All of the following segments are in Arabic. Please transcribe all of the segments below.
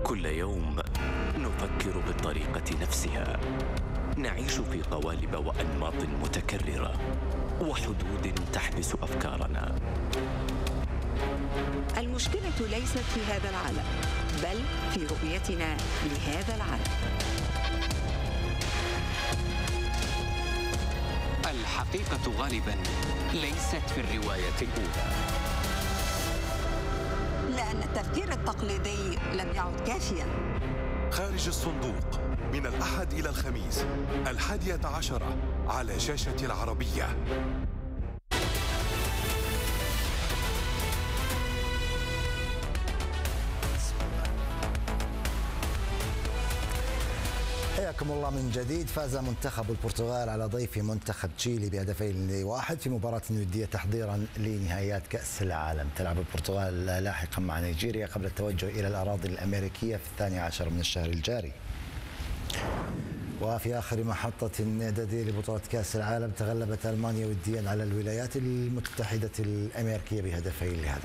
كل يوم نفكر بالطريقة نفسها، نعيش في قوالب وأنماط متكررة وحدود تحبس أفكارنا. المشكلة ليست في هذا العالم، بل في رؤيتنا لهذا العالم. الحقيقة غالباً ليست في الرواية الأولى، لأن التفكير التقليدي لم يعد كافياً. خارج الصندوق من الأحد إلى الخميس 11 على شاشة العربية. حياكم الله من جديد. فاز منتخب البرتغال على ضيف منتخب تشيلي ب2-1 في مباراة ودية تحضيرا لنهائيات كأس العالم. تلعب البرتغال لاحقا مع نيجيريا قبل التوجه إلى الأراضي الأمريكية في 12 من الشهر الجاري. وفي آخر محطة إعدادية لبطولة كأس العالم تغلبت ألمانيا وديا على الولايات المتحدة الأمريكية ب2-1.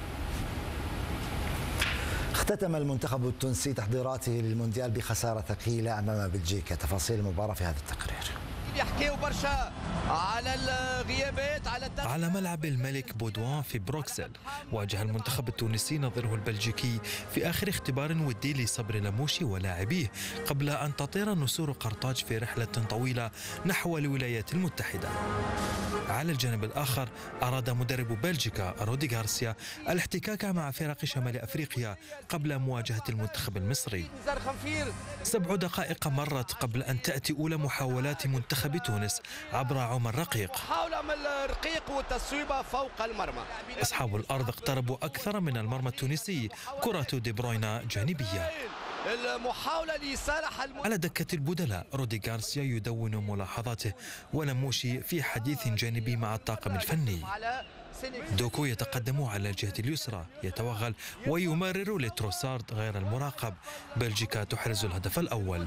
اختتم المنتخب التونسي تحضيراته للمونديال بخسارة ثقيلة أمام بلجيكا. تفاصيل المباراة في هذا التقرير. يحكيوا برشا على الغيابات على ملعب الملك بودوان في بروكسل واجه المنتخب التونسي نظيره البلجيكي في آخر اختبار ودي لصبر لموشي ولاعبيه قبل أن تطير نسور قرطاج في رحلة طويلة نحو الولايات المتحدة. على الجانب الآخر أراد مدرب بلجيكا رودي غارسيا الاحتكاك مع فرق شمال أفريقيا قبل مواجهة المنتخب المصري. 7 دقائق مرت قبل أن تأتي أولى محاولات منتخب تونس عبر عمر رقيق. محاولة من الرقيق والتصويبة فوق المرمى. أصحاب الأرض اقتربوا أكثر من المرمى التونسي، كرة دي بروينا جانبية. المحاولة لصالح على دكة البدلاء رودي غارسيا يدون ملاحظاته ونموشي في حديث جانبي مع الطاقم الفني. دوكو يتقدم على الجهة اليسرى، يتوغل ويمرر لتروسارد غير المراقب. بلجيكا تحرز الهدف الأول.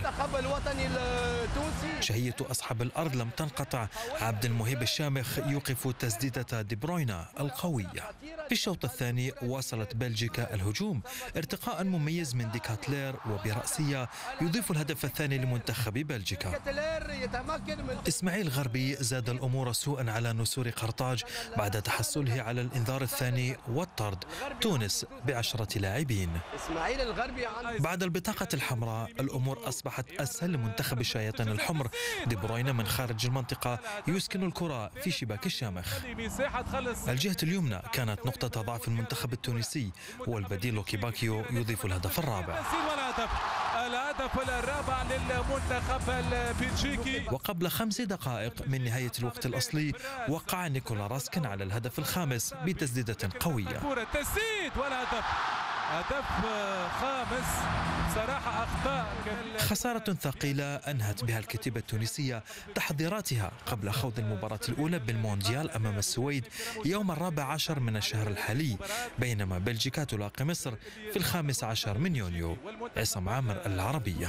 شهية أصحاب الأرض لم تنقطع. عبد المهيب الشامخ يوقف تسديدة دي بروينا القوية. في الشوط الثاني واصلت بلجيكا الهجوم، ارتقاء مميز من ديكاتلير وبرأسية يضيف الهدف الثاني لمنتخب بلجيكا. إسماعيل غربي زاد الأمور سوءا على نسور قرطاج بعد تحصله على الإنذار الثاني والطرد. تونس ب10 لاعبين. بعد البطاقة الحمراء الأمور أصبحت أسهل لمنتخب الشياطين الحمر. دي بروينا من خارج المنطقة يسكن الكرة في شباك الشامخ. الجهة اليمنى كانت نقطة ضعف المنتخب التونسي والبديل كيباكيو يضيف الهدف الرابع. الهدف الرابع للمنتخب البلجيكي. وقبل 5 دقائق من نهاية الوقت الأصلي وقع نيكولا راسكن على الهدف الخامس بتسديدة قوية. التسديد والهدف، هدف خامس. صراحة أخطاء. خسارة ثقيلة أنهت بها الكتيبة التونسية تحضيراتها قبل خوض المباراة الأولى بالمونديال أمام السويد يوم 14 من الشهر الحالي، بينما بلجيكا تلاقي مصر في 15 من يونيو. عصام عامر، العربية.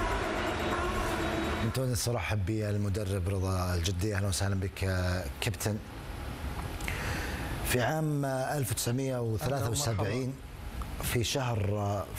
من تونس رحب بالمدرب رضا الجدي. أهلا وسهلا بك كابتن. في عام 1973 في شهر